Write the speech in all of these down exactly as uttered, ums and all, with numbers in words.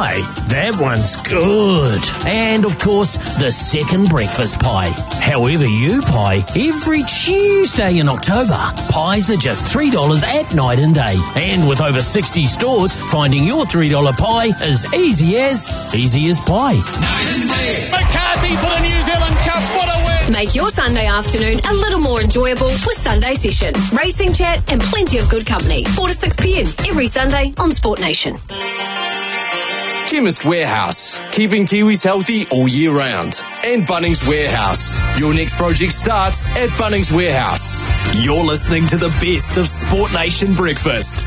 pie. That one's good. And, of course, the second breakfast pie. However you pie, every Tuesday in October, pies are just three dollars at night and day. And with over sixty stores, finding your three dollar pie is easy as, easy as pie. Night and day. McCarthy for the New Zealand Cup. What a win. Make your Sunday afternoon a little more enjoyable with Sunday Session. Racing chat and plenty of good company. four to six p.m. every Sunday on Sport Nation. Chemist Warehouse, keeping Kiwis healthy all year round. And Bunnings Warehouse. Your next project starts at Bunnings Warehouse. You're listening to the best of Sport Nation Breakfast.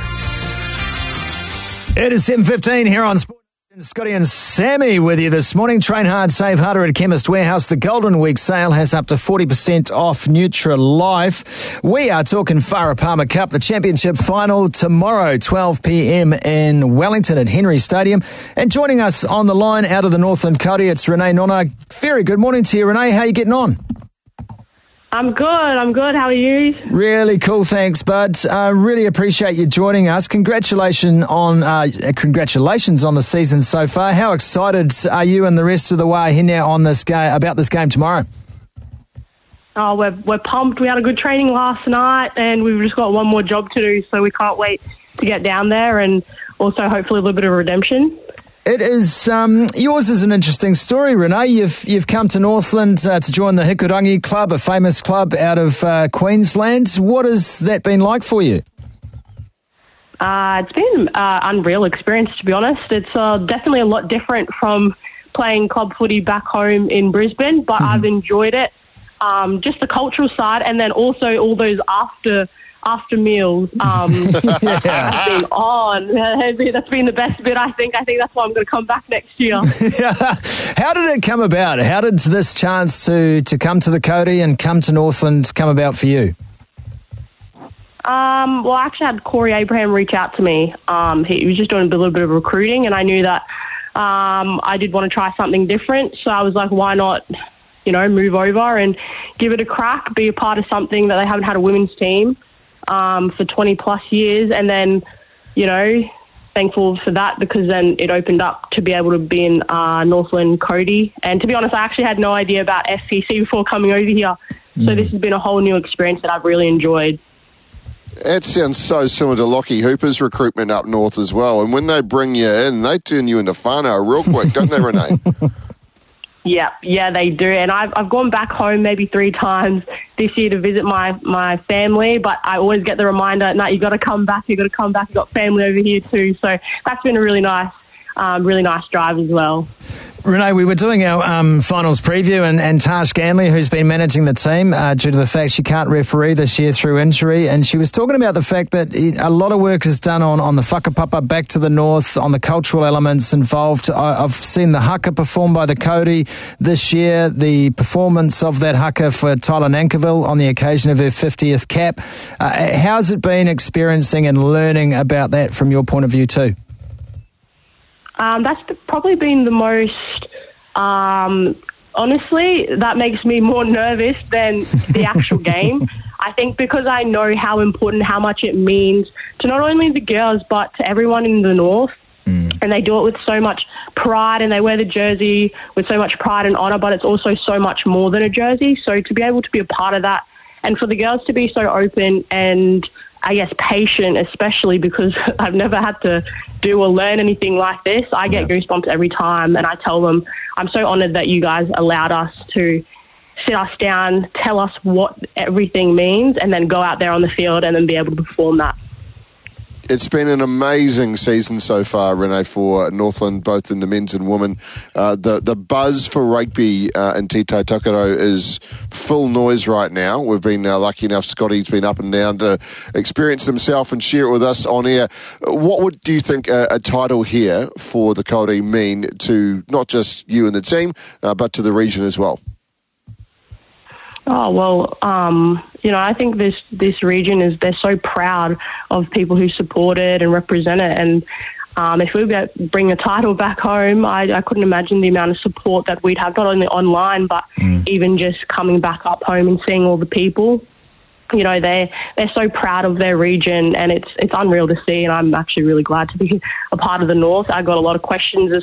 It is seven fifteen here on Sport. Scotty and Sammy with you this morning. Train hard, save harder at Chemist Warehouse. The Golden Week sale has up to forty percent off Nutrilife. We are talking Farah Palmer Cup, the championship final tomorrow, twelve p.m. in Wellington at Henry Stadium. And joining us on the line out of the Northland County, it's Renee Nona. Very good morning to you, Renee. How are you getting on? I'm good. I'm good. How are you? Really cool. Thanks, bud. Uh, really appreciate you joining us. Congratulations on uh, congratulations on the season so far. How excited are you and the rest of the way here now on this game about this game tomorrow? Oh, we're we're pumped. We had a good training last night, and we've just got one more job to do. So we can't wait to get down there, and also hopefully a little bit of redemption. It is, um, yours is an interesting story, Renee. You've you've come to Northland uh, to join the Hikurangi Club, a famous club out of uh, Queensland. What has that been like for you? Uh, it's been an uh, unreal experience, to be honest. It's uh, definitely a lot different from playing club footy back home in Brisbane, but I've enjoyed it. Um, just the cultural side, and then also all those after... after meals um, yeah. have been on. That's been the best bit, I think. I think that's why I'm going to come back next year. How did it come about? How did this chance to, to come to the Cody and come to Northland come about for you? Um, well, I actually had Corey Abraham reach out to me. Um, he was just doing a little bit of recruiting, and I knew that um, I did want to try something different. So I was like, why not, you know, move over and give it a crack, be a part of something that they haven't had a women's team Um, for twenty plus years, and then, you know, thankful for that because then it opened up to be able to be in uh, Northland Cody. And to be honest, I actually had no idea about F P C before coming over here. Mm. So this has been a whole new experience that I've really enjoyed. It sounds so similar to Lockie Hooper's recruitment up north as well. And when they bring you in, they turn you into whānau real quick, don't they, Renee? Yeah, yeah, they do. And I've I've gone back home maybe three times this year to visit my, my family, but I always get the reminder, no, you got to come back, you got to come back, you've got family over here too. So that's been a really nice, um, really nice drive as well. Renee, we were doing our um, finals preview, and, and Tash Ganley, who's been managing the team uh, due to the fact she can't referee this year through injury, and she was talking about the fact that a lot of work is done on, on the whakapapa back to the north, on the cultural elements involved. I, I've seen the haka performed by the Cody this year, the performance of that haka for Tyler Nankiville on the occasion of her fiftieth cap. Uh, how's it been experiencing and learning about that from your point of view too? Um, that's probably been the most, um, honestly, that makes me more nervous than the actual game. I think because I know how important, how much it means to not only the girls, but to everyone in the North. Mm. And they do it with so much pride, and they wear the jersey with so much pride and honour, but it's also so much more than a jersey. So to be able to be a part of that, and for the girls to be so open and, I guess, patient, especially because I've never had to do or learn anything like this. I get yeah. goosebumps every time, and I tell them, I'm so honoured that you guys allowed us to sit us down, tell us what everything means, and then go out there on the field and then be able to perform that. It's been an amazing season so far, Renee, for Northland, both in the men's and women. Uh, the the buzz for rugby uh, in Tito Takaro is full noise right now. We've been uh, lucky enough, Scotty's been up and down to experience himself and share it with us on air. What would do you think a, a title here for the Cody mean to not just you and the team, uh, but to the region as well? Oh, well, um, you know, I think this, this region is, they're so proud of people who support it and represent it. And um, if we get, bring a title back home, I, I couldn't imagine the amount of support that we'd have, not only online, but mm. even just coming back up home and seeing all the people. You know, they're, they're so proud of their region, and it's, it's unreal to see. And I'm actually really glad to be a part of the North. I got a lot of questions as